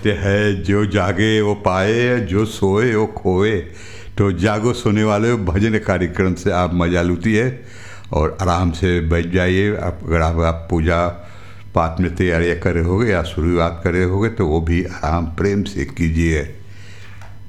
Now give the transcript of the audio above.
कहते हैं जो जागे वो पाए, जो सोए वो खोए। तो जागो सोने वाले भजन कार्यक्रम से आप मजा लूटिए और आराम से बैठ जाइए। अगर आप पूजा पाठ में तैयारियाँ कर रहे होगे या शुरुआत कर रहे होगे तो वो भी आराम प्रेम से कीजिए।